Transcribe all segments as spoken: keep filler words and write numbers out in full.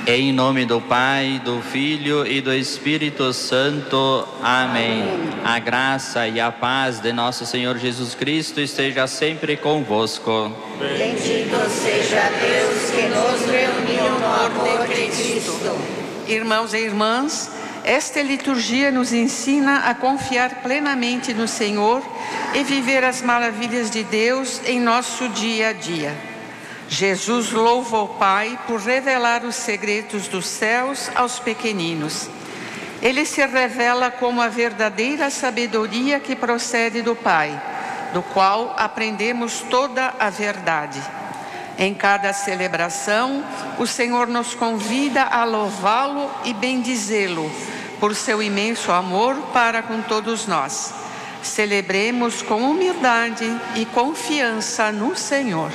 Em nome do Pai, do Filho e do Espírito Santo. Amém. Amém. A graça e a paz de nosso Senhor Jesus Cristo esteja sempre convosco. Bendito seja Deus que nos reuniu no amor de Cristo. Irmãos e irmãs, esta liturgia nos ensina a confiar plenamente no Senhor e viver as maravilhas de Deus em nosso dia a dia. Jesus louva o Pai por revelar os segredos dos céus aos pequeninos. Ele se revela como a verdadeira sabedoria que procede do Pai, do qual aprendemos toda a verdade. Em cada celebração, o Senhor nos convida a louvá-lo e bendizê-lo por seu imenso amor para com todos nós. Celebremos com humildade e confiança no Senhor.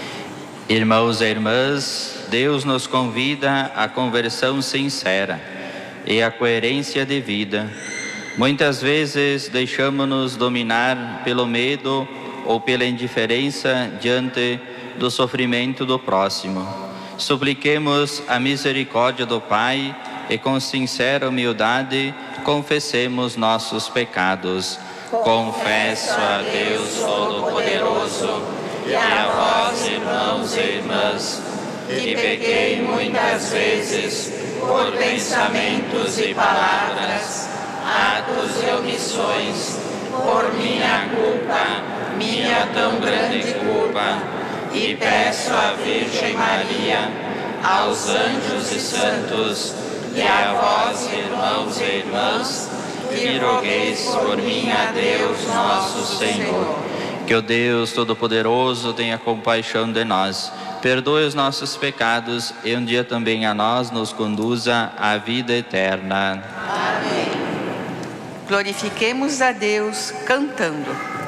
Irmãos e irmãs, Deus nos convida à conversão sincera e à coerência de vida. Muitas vezes deixamos-nos dominar pelo medo ou pela indiferença diante do sofrimento do próximo. Supliquemos a misericórdia do Pai e com sincera humildade confessemos nossos pecados. Confesso a Deus Todo-Poderoso e a vós, irmãos e irmãs, que pequei muitas vezes por pensamentos e palavras, atos e omissões, por minha culpa, minha tão grande culpa, e peço à Virgem Maria, aos anjos e santos, e a vós, irmãos e irmãs, que rogueis por mim a Deus nosso Senhor. Que o Deus Todo-Poderoso tenha compaixão de nós, perdoe os nossos pecados e um dia também a nós nos conduza à vida eterna. Amém. Glorifiquemos a Deus cantando.